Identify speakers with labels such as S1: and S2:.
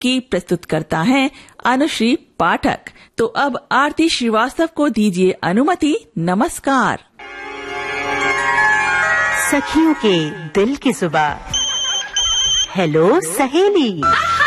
S1: की प्रस्तुत करता है अनुश्री पाठक। तो अब आरती श्रीवास्तव को दीजिए अनुमति। नमस्कार।
S2: सखियों के दिल की जुबान। हेलो सहेली।